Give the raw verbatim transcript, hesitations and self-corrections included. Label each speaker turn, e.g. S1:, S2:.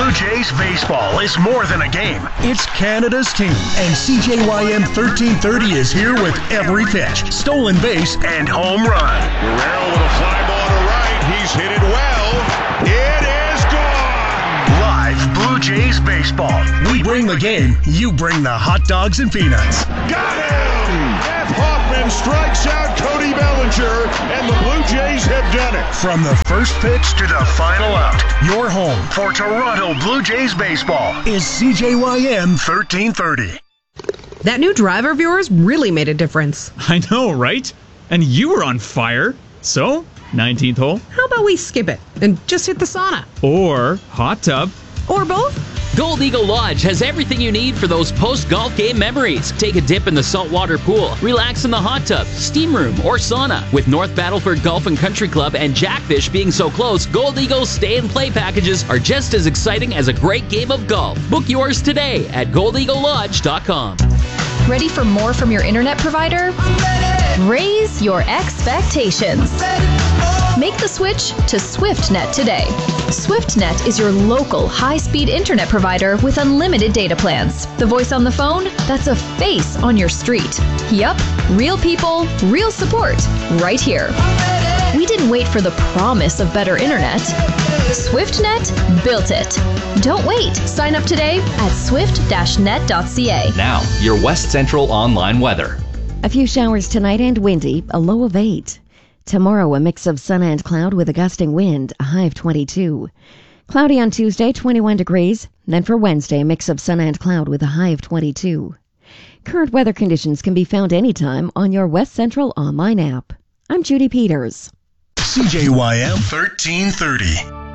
S1: Blue Jays baseball is more than a game. It's Canada's team, and C J Y M thirteen thirty is here with every pitch, stolen base, and home run.
S2: Guerrero with a fly ball to right. He's hit it well. It is gone.
S1: Live Blue Jays baseball. We bring the game. You bring the hot dogs and peanuts.
S2: Got him! Jeff Hoffman strikes out Cody Bellinger, and the Blue Jays have done it.
S1: From the first pitch to the final out, your home for Toronto Blue Jays baseball is C J Y M thirteen thirty.
S3: That new driver of yours really made a difference.
S4: I know, right? And you were on fire. So, nineteenth hole.
S3: How about we skip it and just hit the sauna?
S4: Or hot tub.
S3: Or both?
S5: Gold Eagle Lodge has everything you need for those post-golf game memories. Take a dip in the saltwater pool, relax in the hot tub, steam room, or sauna. With North Battleford Golf and Country Club and Jackfish being so close, Gold Eagle's stay and play packages are just as exciting as a great game of golf. Book yours today at gold eagle lodge dot com.
S6: Ready for more from your internet provider? Raise your expectations. Make the switch to SwiftNet today. SwiftNet is your local high-speed internet provider with unlimited data plans. The voice on the phone? That's a face on your street. Yup, real people, real support, right here. We didn't wait for the promise of better internet. SwiftNet built it. Don't wait. Sign up today at swift dash net dot c a.
S7: Now, your West Central online weather.
S8: A few showers tonight and windy, a low of eight. Tomorrow, a mix of sun and cloud with a gusting wind, a high of twenty-two. Cloudy on Tuesday, twenty-one degrees. Then for Wednesday, a mix of sun and cloud with a high of twenty-two. Current weather conditions can be found anytime on your West Central online app. I'm Judy Peters.
S1: C J Y M thirteen thirty.